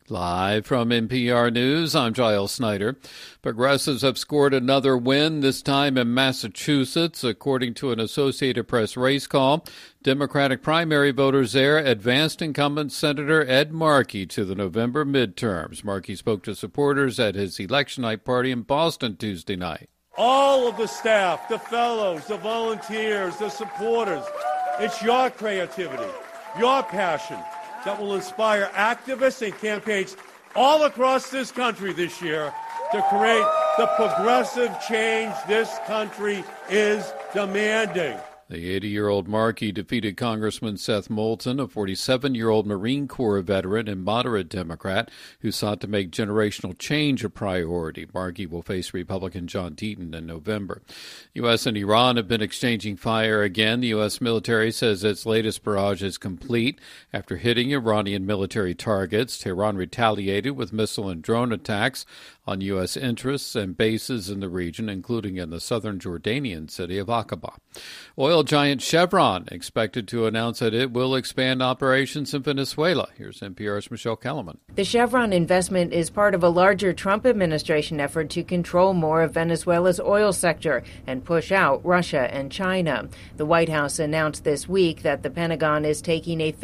Live from NPR News, I'm Giles Snyder. Progressives have scored another win, this time in Massachusetts, according to an Associated Press race call. Democratic primary voters there advanced incumbent Senator Ed Markey to the November midterms. Markey spoke to supporters at his election night party in Boston Tuesday night. All of the staff, the fellows, the volunteers, the supporters, it's your creativity, your passion that will inspire activists and campaigns all across this country this year to create the progressive change this country is demanding. The 80-year-old Markey defeated Congressman Seth Moulton, a 47-year-old Marine Corps veteran and moderate Democrat who sought to make generational change a priority. Markey will face Republican John Deaton in November. U.S. and Iran have been exchanging fire again. The U.S. military says its latest barrage is complete. After hitting Iranian military targets, Tehran retaliated with missile and drone attacks on U.S. interests and bases in the region, including in the southern Jordanian city of Aqaba. Oil giant Chevron expected to announce that it will expand operations in Venezuela. Here's NPR's Michelle Kellerman. The Chevron investment is part of a larger Trump administration effort to control more of Venezuela's oil sector and push out Russia and China. The White House announced this week that the Pentagon is taking a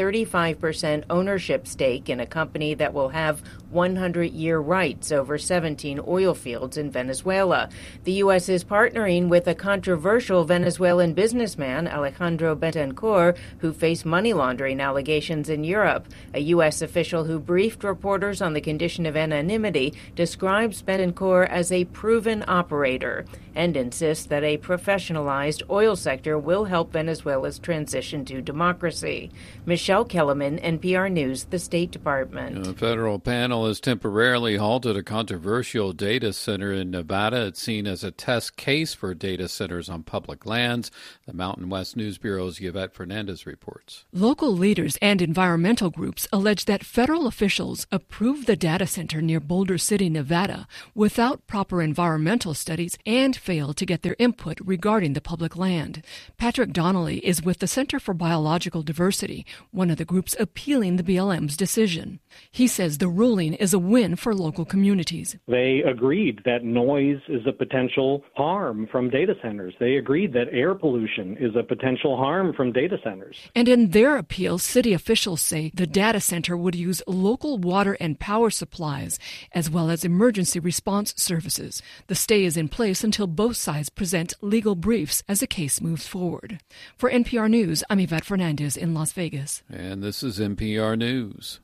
35% ownership stake in a company that will have 100-year rights over 17 oil fields in Venezuela. The U.S. is partnering with a controversial Venezuelan businessman, Alejandro Betancourt, who faced money laundering allegations in Europe. A U.S. official who briefed reporters on the condition of anonymity describes Betancourt as a proven operator and insists that a professionalized oil sector will help Venezuela's transition to democracy. Michelle Kellerman, NPR News, the State Department. A federal panel has temporarily halted a controversial data center in Nevada. It's seen as a test case for data centers on public lands. The Mountain West News Bureau's Yvette Fernandez reports. Local leaders and environmental groups allege that federal officials approved the data center near Boulder City, Nevada, without proper environmental studies and failed to get their input regarding the public land. Patrick Donnelly is with the Center for Biological Diversity, one of the groups appealing the BLM's decision. He says the ruling is a win for local communities. They agreed that noise is a potential harm from data centers. They agreed that air pollution is a potential harm from data centers. And in their appeal, city officials say the data center would use local water and power supplies, as well as emergency response services. The stay is in place until both sides present legal briefs as the case moves forward. For NPR News, I'm Yvette Fernandez in Las Vegas. And this is NPR News.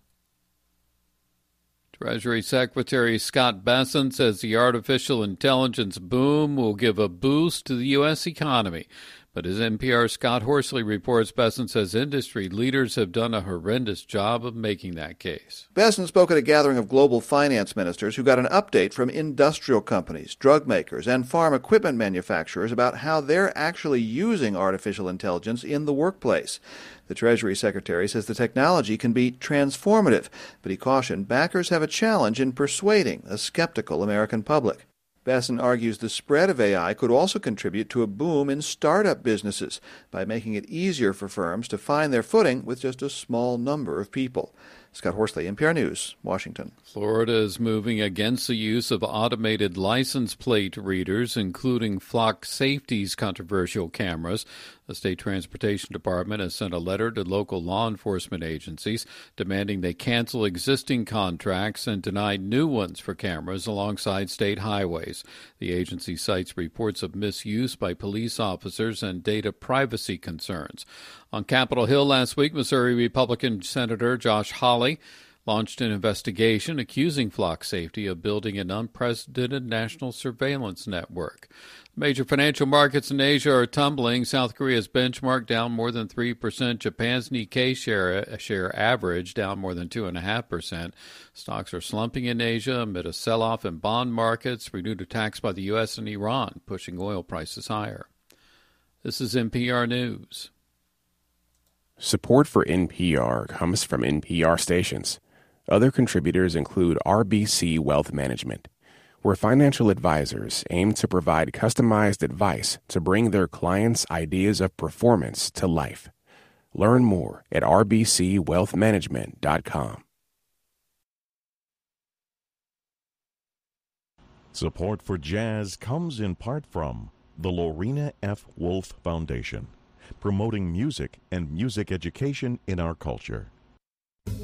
Treasury Secretary Scott Bessent says the artificial intelligence boom will give a boost to the U.S. economy. But as NPR's Scott Horsley reports, Bessent says industry leaders have done a horrendous job of making that case. Bessent spoke at a gathering of global finance ministers who got an update from industrial companies, drug makers, and farm equipment manufacturers about how they're actually using artificial intelligence in the workplace. The Treasury Secretary says the technology can be transformative, but he cautioned backers have a challenge in persuading a skeptical American public. Bessent argues the spread of AI could also contribute to a boom in startup businesses by making it easier for firms to find their footing with just a small number of people. Scott Horsley, NPR News, Washington. Florida is moving against the use of automated license plate readers, including Flock Safety's controversial cameras. The State Transportation Department has sent a letter to local law enforcement agencies demanding they cancel existing contracts and deny new ones for cameras alongside state highways. The agency cites reports of misuse by police officers and data privacy concerns. On Capitol Hill last week, Missouri Republican Senator Josh Hawley launched an investigation accusing Flock Safety of building an unprecedented national surveillance network. Major financial markets in Asia are tumbling. South Korea's benchmark down more than 3%. Japan's Nikkei share average down more than 2.5%. Stocks are slumping in Asia amid a sell-off in bond markets, renewed attacks by the U.S. and Iran, pushing oil prices higher. This is NPR News. Support for NPR comes from NPR stations. Other contributors include RBC Wealth Management, where financial advisors aim to provide customized advice to bring their clients' ideas of performance to life. Learn more at rbcwealthmanagement.com. Support for jazz comes in part from the Lorena F. Wolf Foundation, promoting music and music education in our culture.